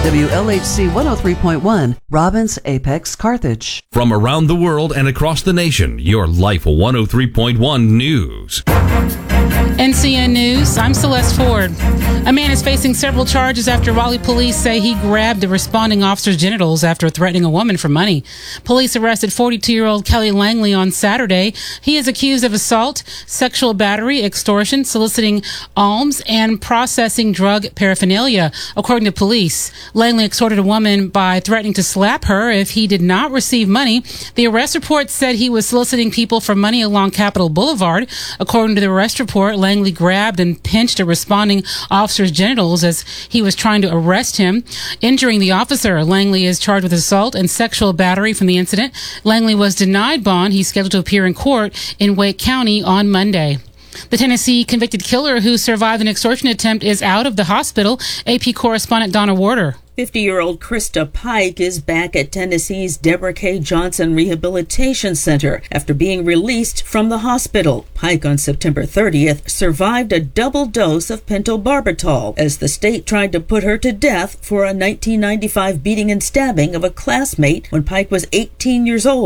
WLHC 103.1, Robbins, Apex, Carthage. From around the world and across the nation, your Life 103.1 News. NCN News, I'm Celeste Ford. A man is facing several charges after Raleigh police say he grabbed a responding officer's genitals after threatening a woman for money. Police arrested 42-year-old Kelly Langley on Saturday. He is accused of assault, sexual battery, extortion, soliciting alms, and processing drug paraphernalia, according to police. Langley extorted a woman by threatening to slap her if he did not receive money. The arrest report said he was soliciting people for money along Capitol Boulevard. According to the arrest report, Langley grabbed and pinched a responding officer's genitals as he was trying to arrest him, injuring the officer. Langley is charged with assault and sexual battery from the incident. Langley was denied bond. He's scheduled to appear in court in Wake County on Monday. The Tennessee convicted killer who survived an extortion attempt is out of the hospital. AP correspondent Donna Warder. 50-year-old Krista Pike is back at Tennessee's Deborah K. Johnson Rehabilitation Center after being released from the hospital. Pike on September 30th survived a double dose of pentobarbital as the state tried to put her to death for a 1995 beating and stabbing of a classmate when Pike was 18 years old.